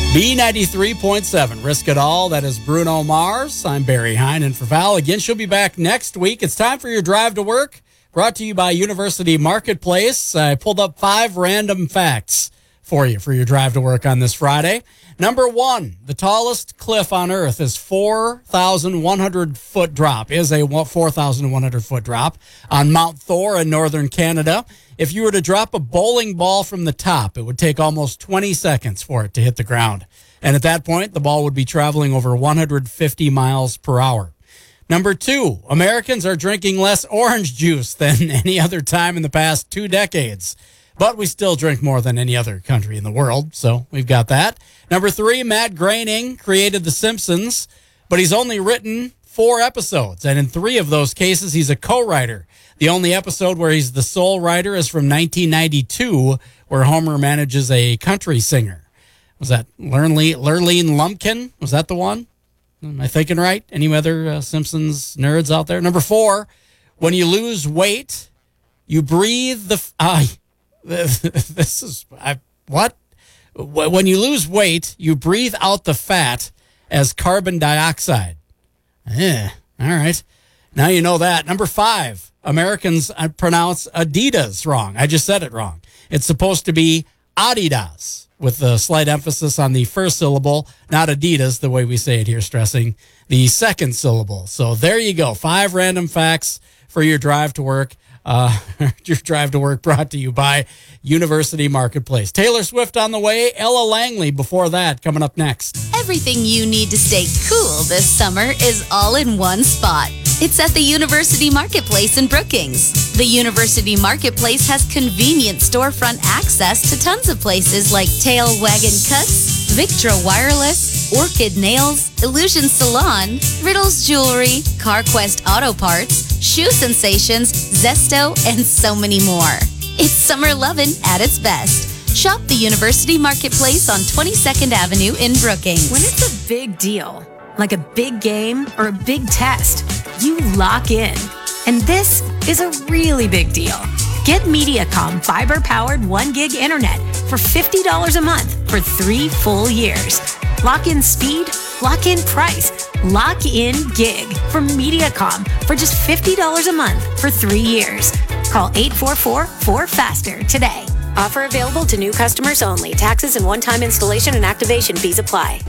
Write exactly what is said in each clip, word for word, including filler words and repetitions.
B ninety-three point seven, Risk It All. That is Bruno Mars. I'm Barry Hine, and for Val, again, she'll be back next week. It's time for your drive to work, brought to you by University Marketplace. I pulled up five random facts for you for your drive to work on this Friday. Number one, the tallest cliff on Earth is four thousand one hundred foot drop, is a four thousand one hundred foot drop on Mount Thor in northern Canada. If you were to drop a bowling ball from the top, it would take almost twenty seconds for it to hit the ground. And at that point, the ball would be traveling over one hundred fifty miles per hour. Number two, Americans are drinking less orange juice than any other time in the past two decades. But we still drink more than any other country in the world, so we've got that. Number three, Matt Groening created The Simpsons, but he's only written four episodes, and in three of those cases, he's a co-writer. The only episode where he's the sole writer is from nineteen ninety-two, where Homer manages a country singer. Was that Lurleen, Lurleen Lumpkin? Was that the one? Am I thinking right? Any other uh, Simpsons nerds out there? Number four, when you lose weight, you breathe the... Uh, this is... I, what? When you lose weight, you breathe out the fat as carbon dioxide. Eh, all right. Now you know that. Number five, Americans pronounce Adidas wrong. I just said it wrong. It's supposed to be Adidas, with a slight emphasis on the first syllable, not Adidas, the way we say it here, stressing the second syllable. So there you go. Five random facts for your drive to work. Uh, your drive to work brought to you by University Marketplace. Taylor Swift on the way. Ella Langley before that, coming up next. Everything you need to stay cool this summer is all in one spot. It's at the University Marketplace in Brookings. The University Marketplace has convenient storefront access to tons of places like Tail Wagon Cuts, Victra Wireless, Orchid Nails, Illusion Salon, Riddles Jewelry, CarQuest Auto Parts, Shoe Sensations, Zesto, and so many more. It's summer lovin' at its best. Shop the University Marketplace on twenty-second Avenue in Brookings. When it's a big deal, like a big game or a big test, you lock in. And this is a really big deal. Get Mediacom fiber-powered one gig internet for fifty dollars a month for three full years. Lock in speed, lock in price, lock in gig from Mediacom for just fifty dollars a month for three years. Call eight four four, four faster today. Offer available to new customers only. Taxes and one-time installation and activation fees apply.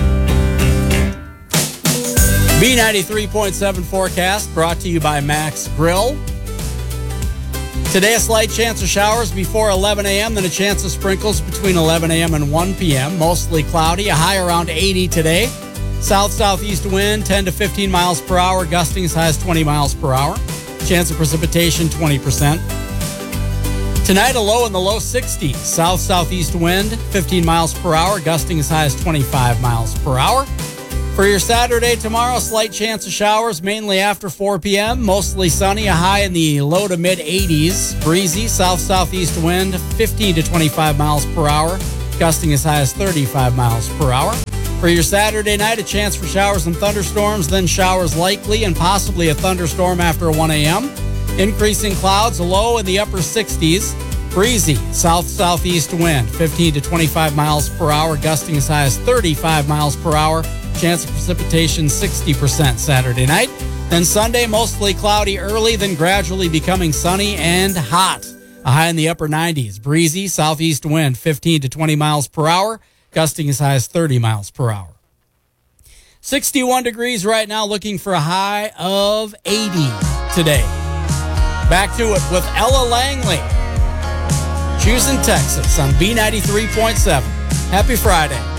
B ninety-three point seven forecast brought to you by Max Grill. Today, a slight chance of showers before eleven a.m., then a chance of sprinkles between eleven a.m. and one p.m. Mostly cloudy, a high around eighty today. South-southeast wind, ten to fifteen miles per hour, gusting as high as twenty miles per hour. Chance of precipitation, twenty percent. Tonight, a low in the low sixties. South-southeast wind, fifteen miles per hour, gusting as high as twenty-five miles per hour. For your Saturday tomorrow, slight chance of showers, mainly after four p.m. Mostly sunny, a high in the low to mid eighties. Breezy, south-southeast wind, fifteen to twenty-five miles per hour, gusting as high as thirty-five miles per hour. For your Saturday night, a chance for showers and thunderstorms, then showers likely and possibly a thunderstorm after one a.m. Increasing clouds, a low in the upper sixties. Breezy, south-southeast wind, fifteen to twenty-five miles per hour, gusting as high as thirty-five miles per hour. Chance of precipitation, sixty percent Saturday night. Then Sunday, mostly cloudy early, then gradually becoming sunny and hot. A high in the upper nineties. Breezy, southeast wind, fifteen to twenty miles per hour, gusting as high as thirty miles per hour. sixty-one degrees right now, looking for a high of eighty today. Back to it with Ella Langley. Choosing Texas on B ninety-three point seven. Happy Friday.